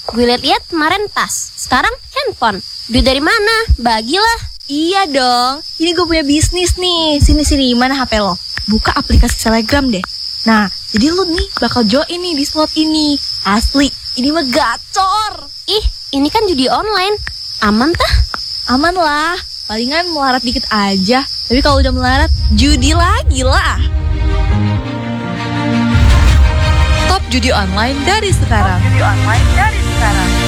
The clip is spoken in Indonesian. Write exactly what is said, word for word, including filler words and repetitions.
gue liat-liat kemarin tas, sekarang handphone. Duit dari mana? Bagilah. Iya dong, ini gue punya bisnis nih. Sini-sini, mana H P lo? Buka aplikasi Telegram deh. Nah, jadi lu nih bakal join nih di slot ini. Asli, ini mah gacor. Ih, ini kan judi online. Aman tah? Aman lah, palingan melarat dikit aja. Tapi kalau udah melarat, judi lagi lah. Top judi online dari sekarang. Top judi online dari sekarang.